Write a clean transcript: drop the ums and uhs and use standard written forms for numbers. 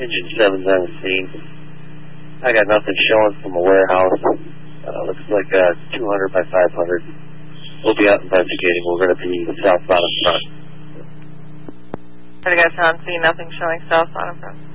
Engine 7's on the scene. I got nothing showing from a warehouse. Looks like 200 by 500. We'll be out investigating. We're going to be southbound in front. Are you guys on scene? Nothing showing southbound in front?